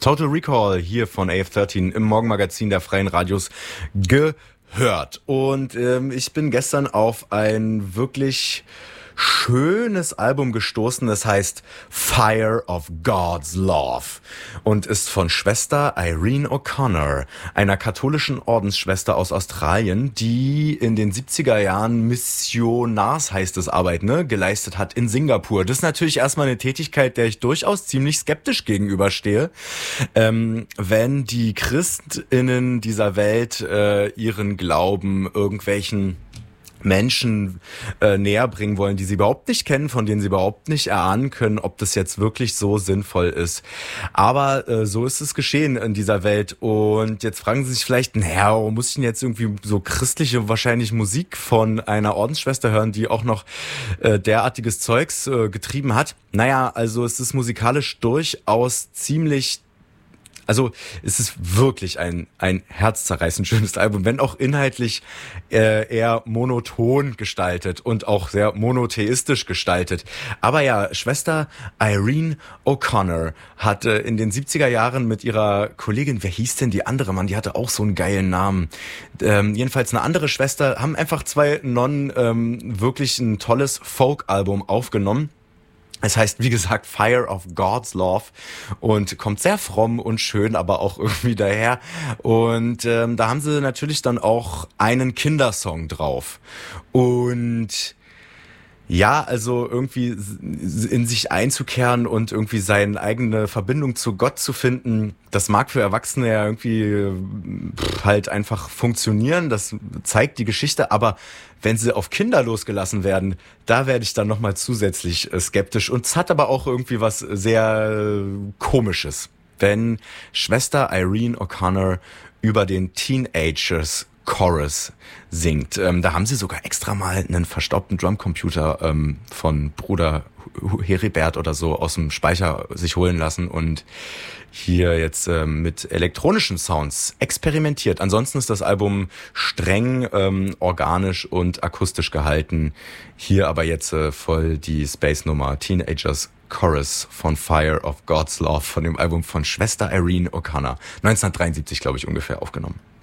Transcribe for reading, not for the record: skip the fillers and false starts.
Total Recall hier von AF13 im Morgenmagazin der Freien Radios gehört. Und ich bin gestern auf ein wirklich schönes Album gestoßen, das heißt Fire of God's Love und ist von Schwester Irene O'Connor, einer katholischen Ordensschwester aus Australien, die in den 70er Jahren Missionars, heißt es, Arbeit, geleistet hat in Singapur. Das ist natürlich erstmal eine Tätigkeit, der ich durchaus ziemlich skeptisch gegenüberstehe, wenn die ChristInnen dieser Welt ihren Glauben irgendwelchen Menschen näher bringen wollen, die sie überhaupt nicht kennen, von denen sie überhaupt nicht erahnen können, ob das jetzt wirklich so sinnvoll ist. Aber so ist es geschehen in dieser Welt. Und jetzt fragen Sie sich vielleicht, warum muss ich denn jetzt irgendwie so christliche, wahrscheinlich Musik von einer Ordensschwester hören, die auch noch derartiges Zeugs getrieben hat? Also es ist musikalisch durchaus ziemlich... Also es ist wirklich ein herzzerreißend schönes Album, wenn auch inhaltlich eher monoton gestaltet und auch sehr monotheistisch gestaltet. Aber ja, Schwester Irene O'Connor hatte in den 70er Jahren mit ihrer Kollegin, wer hieß denn die andere, Mann, die hatte auch so einen geilen Namen. Jedenfalls eine andere Schwester, haben einfach zwei Nonnen wirklich ein tolles Folk-Album aufgenommen. Es heißt, wie gesagt, Fire of God's Love und kommt sehr fromm und schön, aber auch irgendwie daher. Und da haben sie natürlich dann auch einen Kindersong drauf. Und ja, also irgendwie in sich einzukehren und irgendwie seine eigene Verbindung zu Gott zu finden, das mag für Erwachsene ja irgendwie halt einfach funktionieren, das zeigt die Geschichte, aber wenn sie auf Kinder losgelassen werden, da werde ich dann nochmal zusätzlich skeptisch und es hat aber auch irgendwie was sehr Komisches, wenn Schwester Irene O'Connor über den Teenagers Chorus singt. Da haben sie sogar extra mal einen verstaubten Drumcomputer von Bruder Heribert oder so aus dem Speicher sich holen lassen und hier jetzt mit elektronischen Sounds experimentiert. Ansonsten ist das Album streng organisch und akustisch gehalten. Hier aber jetzt voll die Space-Nummer Teenagers Chorus von Fire of God's Love von dem Album von Schwester Irene O'Connor. 1973, glaube ich, ungefähr aufgenommen.